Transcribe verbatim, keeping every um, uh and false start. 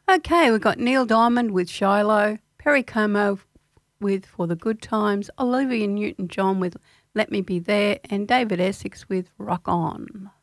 Okay, we've got Neil Diamond with Shiloh, Perry Como with For the Good Times, Olivia Newton-John with Let Me Be There, and David Essex with Rock On.